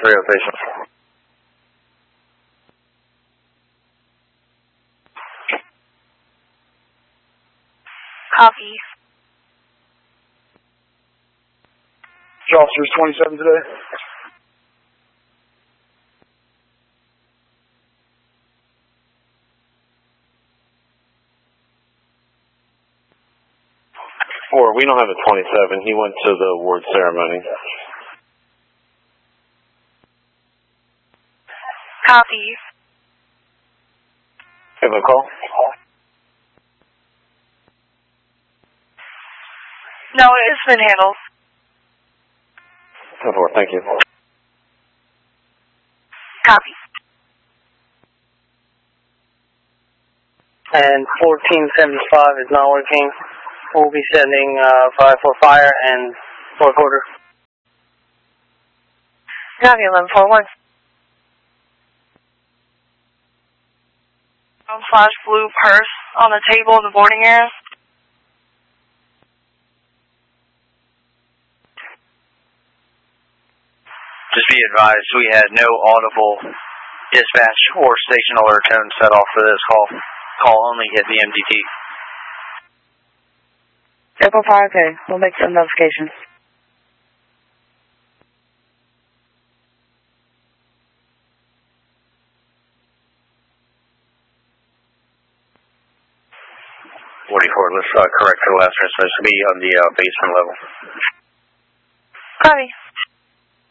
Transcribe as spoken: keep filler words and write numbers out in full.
three oh station. Copy. Officers twenty-seven today. Four, we don't have a twenty-seven. He went to the award ceremony. Copy. Have a call? No, it's been handled. ten four, thank you. Copy. And fourteen seventy-five is not working. We'll be sending uh, five for fire and four quarter. Copy, eleven four one. Flash blue purse on the table in the boarding area. Just be advised, we had no audible dispatch or station alert tone set off for this call. Call only hit the M D T. Echo five, okay. We'll make some notifications. forty-four, let's uh, correct for the last transmission to be on the uh, basement level. Copy.